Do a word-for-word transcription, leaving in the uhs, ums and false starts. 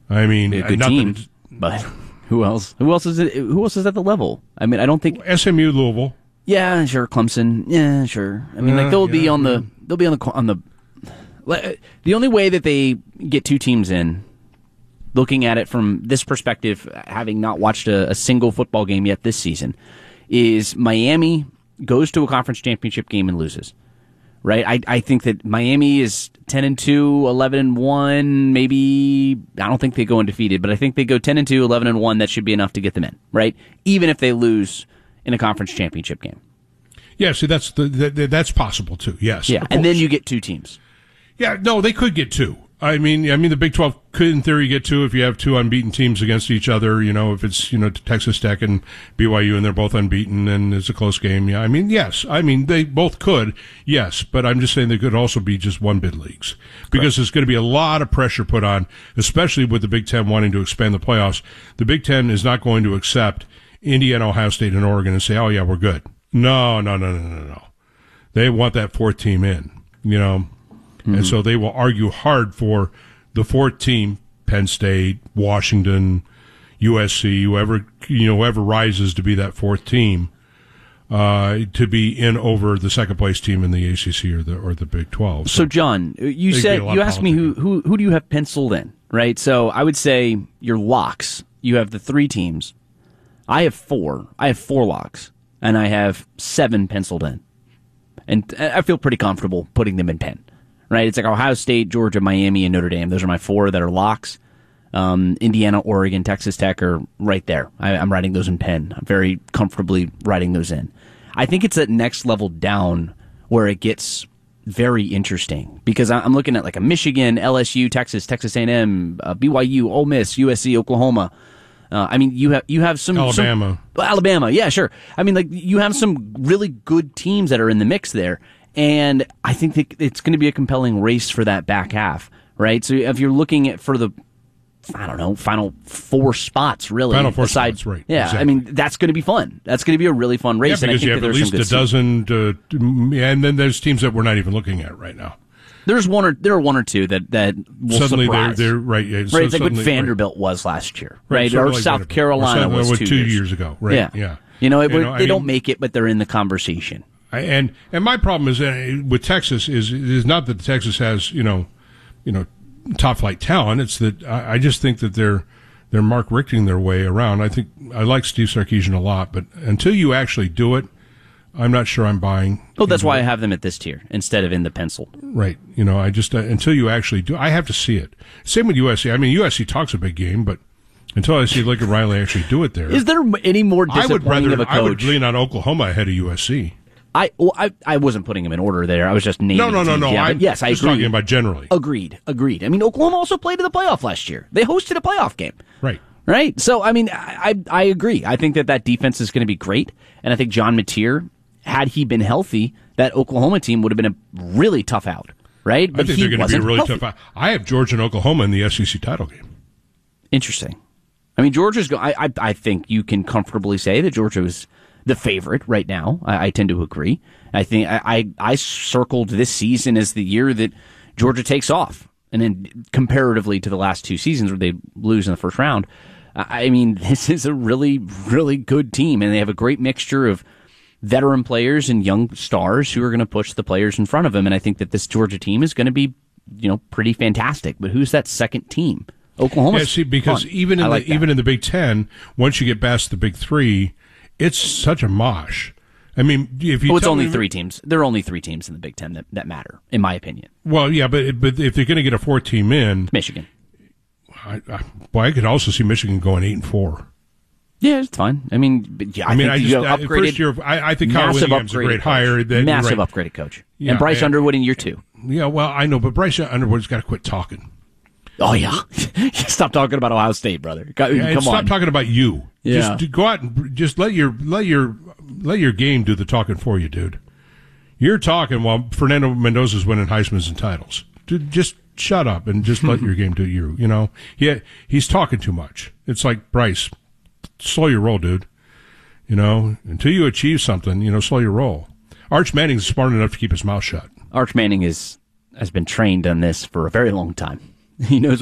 I mean, a good not team, that but who else? Who else is it? Who else is at the level? I mean, I don't think S M U, Louisville. Yeah, sure, Clemson. Yeah, sure. I mean, uh, like they'll yeah, be on yeah. the they'll be on the on the. The only way that they get two teams in, looking at it from this perspective, having not watched a, a single football game yet this season, is Miami goes to a conference championship game and loses. Right? I I think that Miami is ten and two, eleven and one, maybe I don't think they go undefeated, but I think they go ten and two, eleven and one, that should be enough to get them in, right? Even if they lose in a conference championship game. Yeah, see that's the, the that's possible too. Yes. Yeah, and then you get two teams. Yeah, no, they could get two. I mean, I mean, the Big twelve could, in theory, get two if you have two unbeaten teams against each other. You know, if it's you know Texas Tech and B Y U and they're both unbeaten and it's a close game. Yeah, I mean, yes, I mean they both could, yes, but I'm just saying they could also be just one bid leagues because there's going to be a lot of pressure put on, especially with the Big Ten wanting to expand the playoffs. The Big Ten is not going to accept Indiana, Ohio State, and Oregon and say, "Oh yeah, we're good." No, no, no, no, no, no. They want that fourth team in. You know. Mm-hmm. And so they will argue hard for the fourth team, Penn State, Washington, U S C, whoever you know, whoever rises to be that fourth team, uh, to be in over the second place team in the A C C or the or the Big twelve. So, so John, you said you asked me who, who who do you have penciled in, right? So I would say your locks. You have the three teams. I have four. I have four locks, and I have seven penciled in, and I feel pretty comfortable putting them in pen. Right, it's like Ohio State, Georgia, Miami, and Notre Dame. Those are my four that are locks. Um, Indiana, Oregon, Texas Tech are right there. I, I'm writing those in pen. I'm very comfortably writing those in. I think it's that next level down where it gets very interesting because I'm looking at like a Michigan, L S U, Texas, Texas A and M, uh, B Y U, Ole Miss, U S C, Oklahoma. Uh, I mean, you have you have some Alabama, some, Alabama, yeah, sure. I mean, like you have some really good teams that are in the mix there. And I think that it's going to be a compelling race for that back half, right? So if you're looking at for the, I don't know, final four spots, really. Final four aside, spots, right. Yeah, exactly. I mean, that's going to be fun. That's going to be a really fun race. Yeah, because and I think you have that at least a dozen, to, and then there's teams that we're not even looking at right now. There's one or there are one or two that that will suddenly surprise. they're, they're right. Yeah, right, so it's like what suddenly, Vanderbilt right. was last year, right? right? Or like South Vanderbilt. Carolina or was two, two years. years ago, right? Yeah, yeah. You know, it, you know they I don't mean, make it, but they're in the conversation. I, and and my problem is uh, with Texas is is not that Texas has you know, you know, top flight talent. It's that I, I just think that they're they're Mark Richting their way around. I think I like Steve Sarkisian a lot, but until you actually do it, I'm not sure I'm buying. Oh, that's why I have them at this tier instead of in the pencil. Right. You know, I just uh, until you actually do, I have to see it. Same with U S C. I mean, U S C talks a big game, but until I see Lincoln Riley actually do it there, is there any more I would disappointing rather of a coach? I would lean on Oklahoma ahead of U S C. I, well, I I wasn't putting them in order there. I was just naming. No, no, no, teams. no. Yeah, I'm yes, I just agree. talking about generally. Agreed. Agreed. I mean, Oklahoma also played in the playoff last year. They hosted a playoff game. Right. Right. So, I mean, I I, I agree. I think that that defense is going to be great, and I think John Mateer, had he been healthy, that Oklahoma team would have been a really tough out. Right. But I think he they're going to be a really healthy. tough out. I have Georgia and Oklahoma in the S E C title game. Interesting. I mean, Georgia's. Go- I, I I think you can comfortably say that Georgia is the favorite right now. I, I tend to agree. I think I, I I circled this season as the year that Georgia takes off, and then comparatively to the last two seasons where they lose in the first round. I mean, this is a really, really good team, and they have a great mixture of veteran players and young stars who are going to push the players in front of them. And I think that this Georgia team is going to be, you know, pretty fantastic. But who's that second team? Oklahoma. Yeah, see, because fun. even in like the, even in the Big Ten, once you get past the Big Three, it's such a mosh. I mean, if you oh, it's tell only me, three teams. There are only three teams in the Big Ten that, that matter, in my opinion. Well, yeah, but but if they're going to get a fourth team in, Michigan. I, I, boy, I could also see Michigan going eight and four. Yeah, it's fine. I mean, yeah, I, I mean, think I you just have I, upgraded. first year. I, I think Kyle massive Whittingham's a upgraded great coach. hire. That, Massive right. upgraded coach, Yeah, and Bryce and, Underwood in year two. Yeah, well, I know, but Bryce Underwood's got to quit talking. Oh yeah, stop talking about Ohio State, brother. Go, Yeah, come and stop on, talking about you. Yeah. Just go out and just let your let your let your game do the talking for you, dude. You're talking while Fernando Mendoza's winning Heisman's and titles. Dude, just shut up and just let your game do you. You know, yeah, he's talking too much. It's like Bryce, slow your roll, dude. You know, until you achieve something, you know, slow your roll. Arch Manning's smart enough to keep his mouth shut. Arch Manning is has been trained on this for a very long time. He knows